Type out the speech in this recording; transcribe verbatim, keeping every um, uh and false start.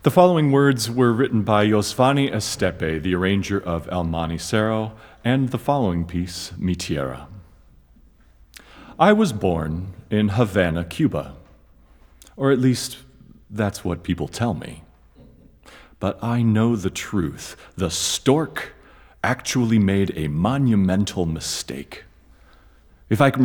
The following words were written by Josvani Estepe, the arranger of El Manicero, and the following piece, Mi Tierra. I was born in Havana, Cuba. Or at least, that's what people tell me. But I know the truth. The stork actually made a monumental mistake. If I can